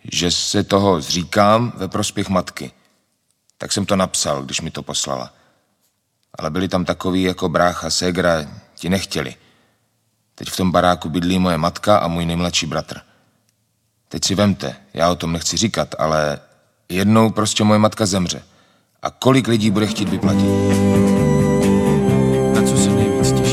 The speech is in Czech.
že se toho zříkám ve prospěch matky. Tak jsem to napsal, když mi to poslala. Ale byli tam takový jako brácha, ségra, ti nechtěli. Teď v tom baráku bydlí moje matka a můj nejmladší bratr. Teď si vemte, já o tom nechci říkat, ale jednou prostě moje matka zemře. A kolik lidí bude chtít vyplatit? Na co se nejvíc těšíš?